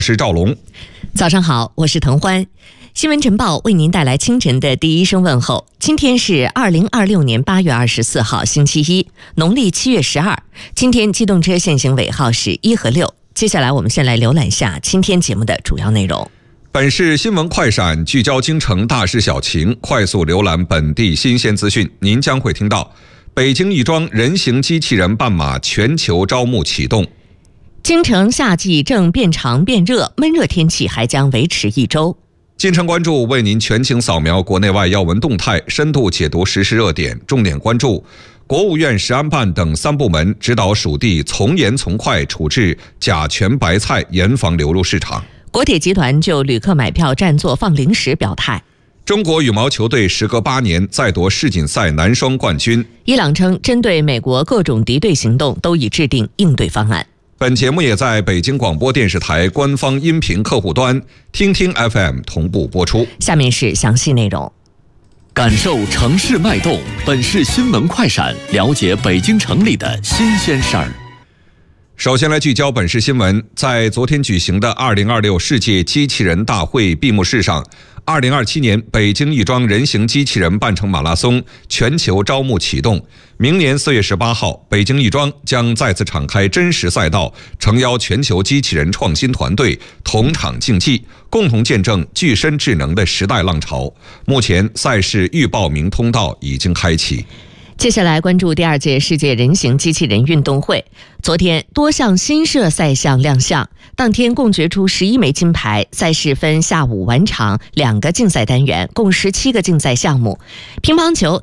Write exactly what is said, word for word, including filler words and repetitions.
是赵龙。 早上好，我是滕欢。新闻晨报为您带来清晨的第一声问候。今天是二零二六年八月二十四号，星期一，农历七月十二。今天机动车限行尾号是一和六。接下来我们先来浏览下今天节目的主要内容。 本市新闻快闪聚焦京城大事小情，快速浏览本地新鲜资讯。您将会听到北京亦庄人形机器人半马全球招募启动。 京城夏季正变长变热，闷热天气还将维持一周。 进城关注为您全情扫描国内外要闻动态，深度解读时事热点。重点关注国务院食安办等三部门指导属地从严从快处置甲醛白菜，严防流入市场。 国铁集团就旅客买票占座放零食表态。 中国羽毛球队时隔八年再夺世锦赛男双冠军。 伊朗称针对美国各种敌对行动都已制定应对方案。 本节目也在北京广播电视台官方音频客户端听听 F M 同步播出。 下面是详细内容。 感受城市脉动，本市新闻快闪，了解北京城里的新鲜事儿。 首先来聚焦本市新闻。在昨天举行的二零二六世界机器人大会闭幕式上，二零二七年北京亦庄人形机器人半程马拉松全球招募启动。明年四月十八号，北京亦庄将再次敞开真实赛道，诚邀全球机器人创新团队同场竞技，共同见证具身智能的时代浪潮。目前赛事预报名通道已经开启。 接下来关注第二届世界人形机器人运动会。昨天多项新设赛项亮相，当天共决出十一枚金牌。赛事分下午晚场两个竞赛单元，共十七个竞赛项目。乒乓球